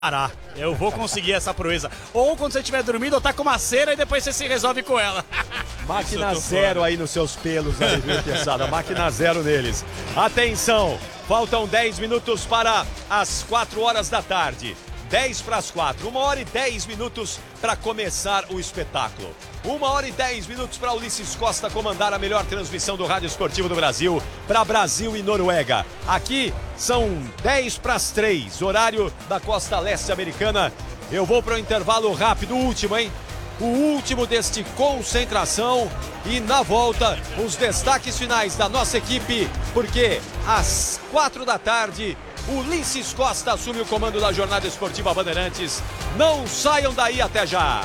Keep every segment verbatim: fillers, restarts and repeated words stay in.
parar. Eu vou conseguir essa proeza. Ou quando você estiver dormindo, ou tá com uma cera e depois você se resolve com ela. Máquina zero aí nos seus pelos, aí, viu, pesada? Máquina zero neles. Atenção, faltam dez minutos para as quatro horas da tarde. dez para as quatro, uma hora e dez minutos para começar o espetáculo. Uma hora e dez minutos para Ulisses Costa comandar a melhor transmissão do Rádio Esportivo do Brasil para Brasil e Noruega. Aqui são dez para as três, horário da costa leste americana. Eu vou para o intervalo rápido, o último, hein? O último deste concentração e na volta os destaques finais da nossa equipe, porque às quatro da tarde Ulisses Costa assume o comando da jornada esportiva Bandeirantes. Não saiam daí, até já!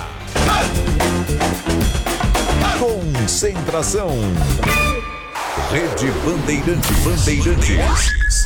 Concentração. Rede Bandeirantes. Bandeirantes.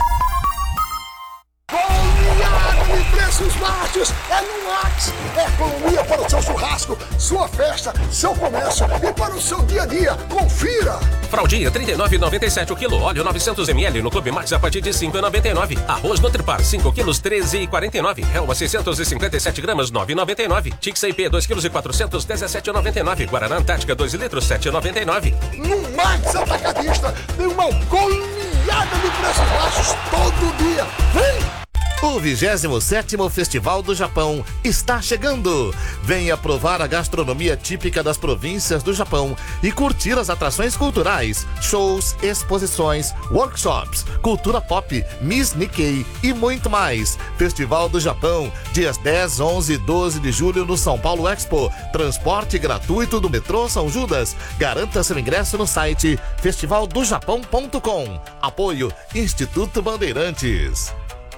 Preços baixos é no Max. É economia para o seu churrasco, sua festa, seu comércio e para o seu dia a dia. Confira! Fraldinha trinta e nove reais e noventa e sete centavos o quilo. Óleo novecentos mililitros no Clube Max a partir de cinco reais e noventa e nove centavos. Arroz Nutripar cinco quilos treze reais e quarenta e nove centavos. Relva seiscentos e cinquenta e sete gramas nove reais e noventa e nove centavos. Tix I P dois quilos e quatrocentos dezessete reais e noventa e nove centavos. Guaraná Antártica dois litros sete reais e noventa e nove centavos. No Max Atacadista tem uma goleada de preços baixos todo dia. Vem! O vigésimo sétimo Festival do Japão está chegando. Venha provar a gastronomia típica das províncias do Japão e curtir as atrações culturais, shows, exposições, workshops, cultura pop, Miss Nikkei e muito mais. Festival do Japão, dias dez, onze e doze de julho no São Paulo Expo. Transporte gratuito do metrô São Judas. Garanta seu ingresso no site festival do japão ponto com. Apoio Instituto Bandeirantes.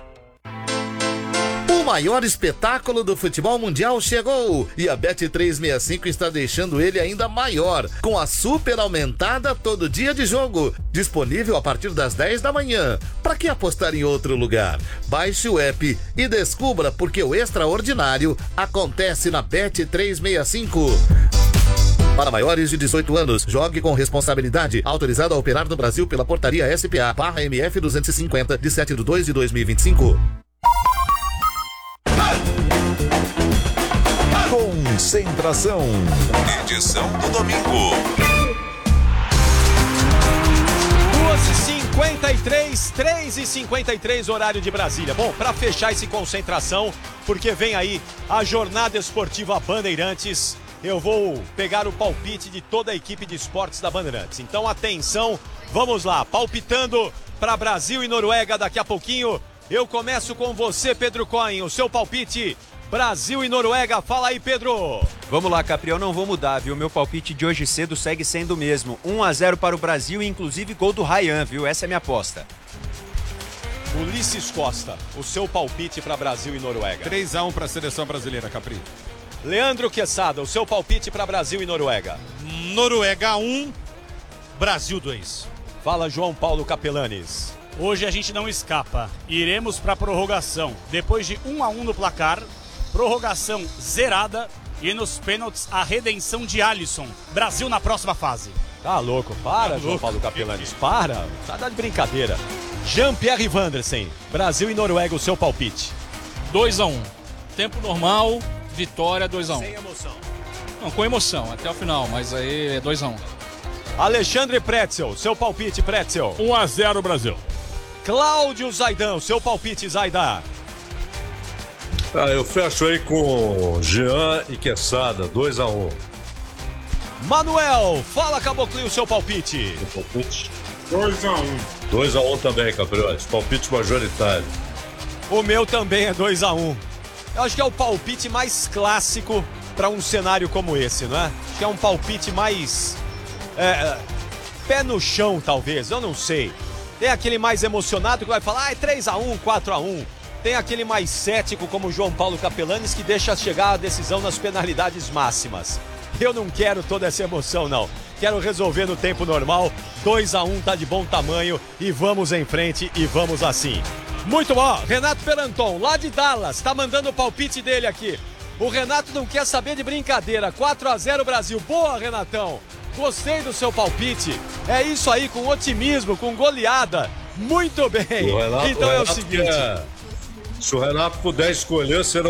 O maior espetáculo do futebol mundial chegou e a Bet trezentos e sessenta e cinco está deixando ele ainda maior, com a super aumentada todo dia de jogo, disponível a partir das dez da manhã. Para que apostar em outro lugar? Baixe o app e descubra porque o extraordinário acontece na Bet trezentos e sessenta e cinco. Para maiores de dezoito anos, jogue com responsabilidade. Autorizado a operar no Brasil pela portaria S P A barra M F duzentos e cinquenta, de sete de dois de dois mil e vinte e cinco. Concentração. Edição do domingo. duas e cinquenta e três, três e cinquenta e três, horário de Brasília. Bom, para fechar esse concentração, porque vem aí a jornada esportiva Bandeirantes, eu vou pegar o palpite de toda a equipe de esportes da Bandeirantes. Então, atenção, vamos lá, palpitando para Brasil e Noruega daqui a pouquinho. Eu começo com você, Pedro Cohen, o seu palpite. Brasil e Noruega, fala aí, Pedro. Vamos lá, Capri, eu não vou mudar, viu? Meu palpite de hoje cedo segue sendo o mesmo. um a zero para o Brasil e inclusive gol do Ryan, viu? Essa é a minha aposta. Ulisses Costa, o seu palpite para Brasil e Noruega. três a um para a seleção brasileira, Capri. Leandro Quesada, o seu palpite para Brasil e Noruega. Noruega um, Brasil dois. Fala, João Paulo Capelanes. Hoje a gente não escapa. Iremos para prorrogação. Depois de um a um no placar, prorrogação zerada e nos pênaltis a redenção de Alisson. Brasil na próxima fase. Tá louco, para, tá João louco. Paulo Capelanes, para. Tá dando brincadeira. Jean-Pierre Vandersen, Brasil e Noruega, o seu palpite. dois a um. Tempo normal, vitória dois a um. Sem emoção. Não, com emoção, até o final, mas aí é dois a um. Alexandre Pretzel, seu palpite, Pretzel. um a zero Brasil. Cláudio Zaidan, seu palpite, Zaidan. Ah, eu fecho aí com Jean e Quesada, dois a um. Manuel, fala, Caboclinho, seu palpite. Seu palpite? dois a um. dois a um também, Capriotti. Palpite majoritário. O meu também é dois a um. Eu acho que é o palpite mais clássico para um cenário como esse, não é? Acho que é um palpite mais... É, pé no chão, talvez, eu não sei. Tem aquele mais emocionado que vai falar, ah, é três a um, quatro a um. Tem aquele mais cético, como o João Paulo Capelanes, que deixa chegar a decisão nas penalidades máximas. Eu não quero toda essa emoção, não. Quero resolver no tempo normal. dois a um tá de bom tamanho e vamos em frente e vamos assim. Muito bom. Renato Peranton, lá de Dallas, tá mandando o palpite dele aqui. O Renato não quer saber de brincadeira. quatro a zero Brasil. Boa, Renatão. Gostei do seu palpite. É isso aí, com otimismo, com goleada. Muito bem. O Renato, então o é o Renato seguinte... Quer... Se o Renato puder escolher, serão